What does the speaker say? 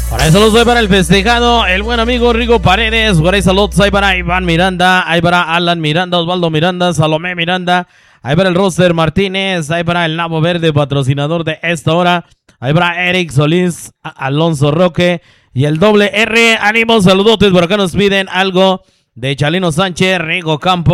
Por ahí saludos para el festejado, el buen amigo Rigo Paredes. Por ahí saludos ahí para Iván Miranda, ahí para Alan Miranda, Osvaldo Miranda, Salomé Miranda. Ahí para el Roster Martínez, ahí para el Nabo Verde, patrocinador de esta hora. Ahí para Eric Solís, Alonso Roque y el doble R. Ánimo, saludotes, por acá nos piden algo de Chalino Sánchez, Rigo Campos.